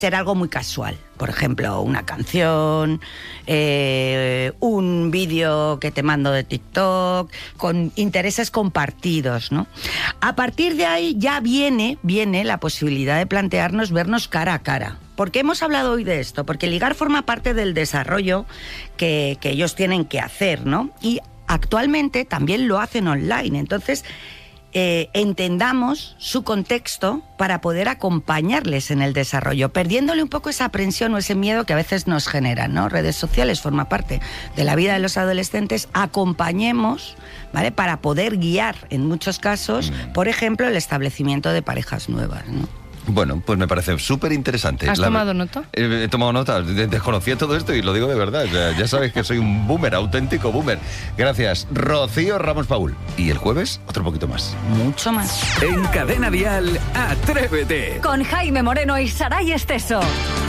ser algo muy casual. Por ejemplo, una canción, un vídeo que te mando de TikTok, con intereses compartidos, ¿no? A partir de ahí ya viene la posibilidad de plantearnos vernos cara a cara. ¿Por qué hemos hablado hoy de esto? Porque ligar forma parte del desarrollo que ellos tienen que hacer, ¿no? Y actualmente también lo hacen online. Entonces, entendamos su contexto para poder acompañarles en el desarrollo, perdiéndole un poco esa aprensión o ese miedo que a veces nos generan, ¿no? Redes sociales forma parte de la vida de los adolescentes. Acompañemos, ¿vale? Para poder guiar, en muchos casos, por ejemplo, el establecimiento de parejas nuevas, ¿no? Bueno, pues me parece súper interesante. ¿Has tomado nota? He tomado nota, desconocía todo esto y lo digo de verdad. Ya sabes que soy un boomer, auténtico boomer. Gracias, Rocío Ramos Paul. Y el jueves, otro poquito más. Mucho más. En Cadena Dial, Atrévete. Con Jaime Moreno y Saray Esteso.